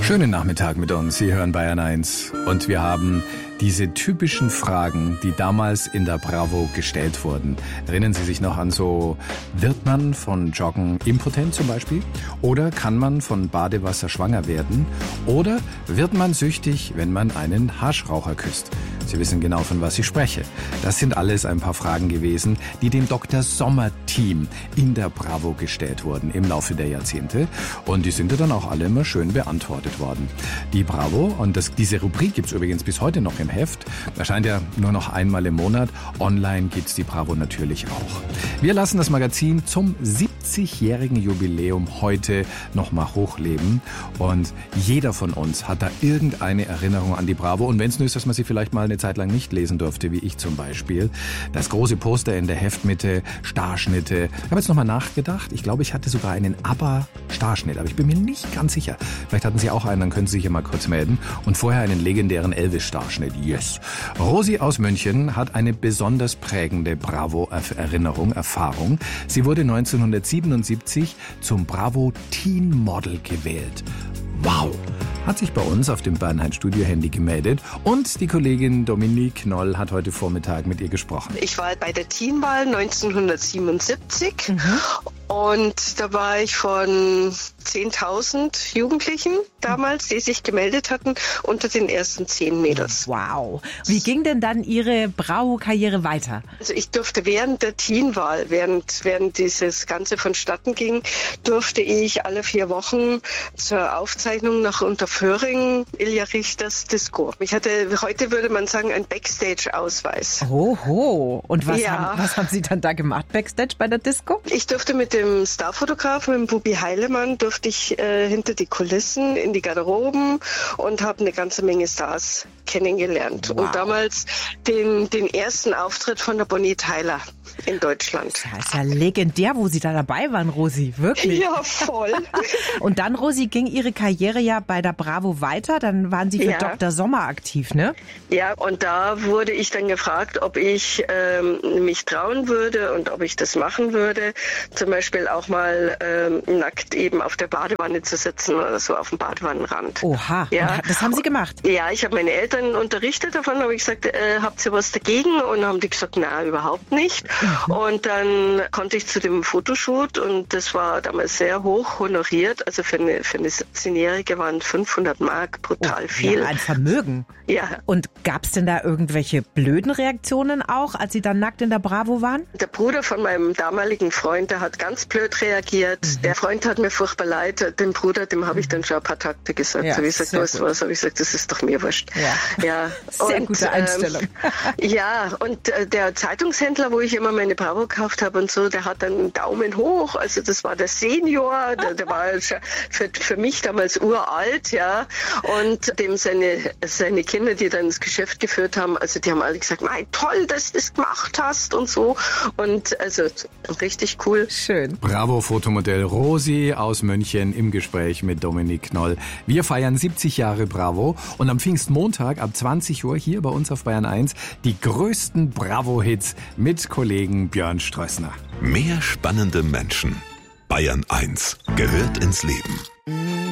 Schönen Nachmittag mit uns. Sie hören Bayern 1 und wir haben diese typischen Fragen, die damals in der Bravo gestellt wurden. Erinnern Sie sich noch an so, wird man von Joggen impotent zum Beispiel? Oder kann man von Badewasser schwanger werden? Oder wird man süchtig, wenn man einen Haschraucher küsst? Sie wissen genau, von was ich spreche. Das sind alles ein paar Fragen gewesen, die dem Dr. Sommer-Team in der Bravo gestellt wurden im Laufe der Jahrzehnte. Und die sind ja dann auch alle immer schön beantwortet worden. Die Bravo, und diese Rubrik gibt's übrigens bis heute noch im Heft, erscheint ja nur noch einmal im Monat. Online gibt's die Bravo natürlich auch. Wir lassen das Magazin zum 70-jährigen Jubiläum heute nochmal hochleben. Und jeder von uns hat da irgendeine Erinnerung an die Bravo. Und wenn es nur ist, dass man sie vielleicht mal eine Zeit lang nicht lesen durfte, wie ich zum Beispiel. Das große Poster in der Heftmitte, Starschnitte. Ich habe jetzt nochmal nachgedacht. Ich glaube, ich hatte sogar einen ABBA-Starschnitt, aber ich bin mir nicht ganz sicher. Vielleicht hatten Sie auch einen, dann können Sie sich ja mal kurz melden. Und vorher einen legendären Elvis-Starschnitt. Yes. Rosi aus München hat eine besonders prägende Bravo-Erinnerung, Erfahrung. Sie wurde 1977 zum Bravo Teen Model gewählt. Wow! Hat sich bei uns auf dem Bernhard-Studio-Handy gemeldet und die Kollegin Dominique Knoll hat heute Vormittag mit ihr gesprochen. Ich war bei der Teenwahl 1977 und da war ich von 10.000 Jugendlichen damals, die sich gemeldet hatten, unter den ersten 10 Mädels. Wow. Wie ging denn dann Ihre Bravo-Karriere weiter? Also ich durfte während der Teenwahl, während dieses Ganze vonstatten ging, durfte ich alle 4 Wochen zur Aufzeichnung nach Unterföhring, Ilja Richters Disco. Ich hatte, heute würde man sagen, einen Backstage-Ausweis. Oho. Und was haben Sie dann da gemacht, Backstage bei der Disco? Ich durfte mit dem Starfotografen, mit dem Bubi Heilemann, durfte ich hinter die Kulissen, in die Garderoben und habe eine ganze Menge Stars kennengelernt. Wow. Und damals den ersten Auftritt von der Bonnie Tyler in Deutschland. Das ist ja legendär, wo Sie da dabei waren, Rosi. Wirklich. Ja, voll. Und dann, Rosi, ging Ihre Karriere ja bei der Bravo weiter. Dann waren Sie für Dr. Sommer aktiv, ne? Ja, und da wurde ich dann gefragt, ob ich mich trauen würde und ob ich das machen würde. Zum Beispiel auch mal nackt eben auf der Badewanne zu sitzen oder so auf dem Badewannenrand. Oha, ja. Und das haben Sie gemacht? Ja, ich habe meine Eltern unterrichtet davon, habe ich gesagt, habt ihr was dagegen? Und dann haben die gesagt, na, überhaupt nicht. Und dann konnte ich zu dem Fotoshoot und das war damals sehr hoch honoriert. Also für eine 17-Jährige waren 500 Mark brutal viel. Ja, ein Vermögen. Ja. Und gab es denn da irgendwelche blöden Reaktionen auch, als Sie dann nackt in der Bravo waren? Der Bruder von meinem damaligen Freund, der hat ganz blöd reagiert. Der Freund hat mir furchtbar leid. Dem Bruder, dem habe ich dann schon ein paar Takte gesagt. Ja, habe ich gesagt, weißt du was? Habe ich gesagt, das ist doch mir wurscht. Ja. Sehr gute Einstellung. Ja, und der Zeitungshändler, wo ich immer meine Bravo gekauft habe und so, der hat dann einen Daumen hoch. Also das war der Senior, der war für mich damals uralt, ja. Und dem seine Kinder, die dann das Geschäft geführt haben, also die haben alle gesagt, mein toll, dass du das gemacht hast und so. Und also richtig cool. Schön. Bravo-Fotomodell Rosi aus München im Gespräch mit Dominique Knoll. Wir feiern 70 Jahre Bravo und am Pfingstmontag ab 20 Uhr hier bei uns auf Bayern 1 die größten Bravo-Hits mit Kollegen Björn Strössner. Mehr spannende Menschen. Bayern 1 gehört ins Leben.